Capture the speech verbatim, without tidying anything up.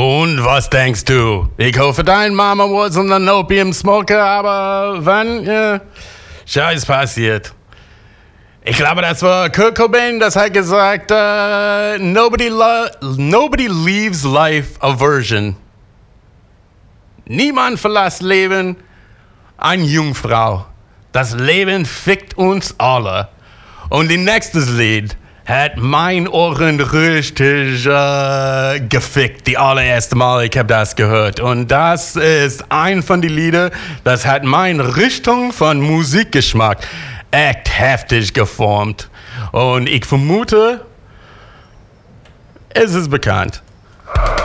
Und was denkst du? Ich hoffe, dein Mama wasn't an Opium Smoker, aber wann ja, Scheiß passiert. Ich glaube, das war Kurt Cobain, das hat gesagt, uh, nobody, lo- nobody leaves life a virgin. Niemand verlässt Leben eine Jungfrau. Das Leben fickt uns alle. Und die nächste Lied hat mein Ohren richtig äh, gefickt. Die allererste Mal, ich habe das gehört. Und das ist ein von den Liedern, das hat meine Richtung von Musikgeschmack echt heftig geformt. Und ich vermute, es ist bekannt.